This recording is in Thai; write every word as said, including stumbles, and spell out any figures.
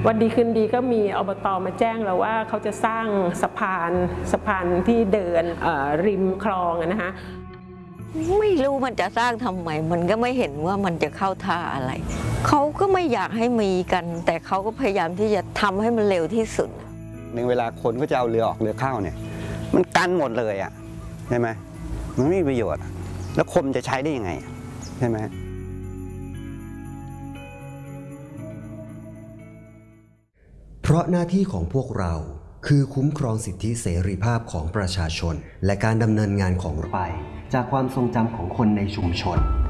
วันดีคืนดีก็มีอบต.มาแจ้งเราว่าเขาจะสร้างสะพานสะพานที่เดินริมคลองนะคะไม่รู้มันจะสร้างทำไมมันก็ไม่เห็นว่ามันจะเข้าท่าอะไรเขาก็ไม่อยากให้มีกันแต่เขาก็พยายามที่จะทำให้มันเร็วที่สุดในเวลาคนก็จะเอาเรือออกเรือเข้าเนี่ยมันกันหมดเลยอ่ะใช่ไหมมันไม่มีประโยชน์แล้วคมจะใช้ได้ยังไงใช่ไหมเพราะหน้าที่ของพวกเราคือคุ้มครองสิทธิเสรีภาพของประชาชนและการดำเนินงานของเราไปจากความทรงจำของคนในชุมชน